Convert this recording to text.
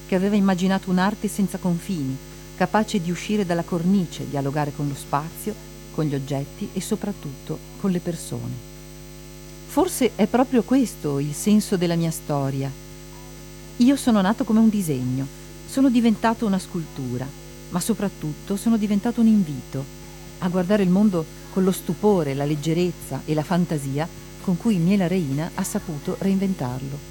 che aveva immaginato un'arte senza confini, capace di uscire dalla cornice, dialogare con lo spazio, con gli oggetti e soprattutto con le persone. Forse è proprio questo il senso della mia storia. Io sono nato come un disegno, sono diventato una scultura, ma soprattutto sono diventato un invito a guardare il mondo con lo stupore, la leggerezza e la fantasia con cui Miela Reina ha saputo reinventarlo.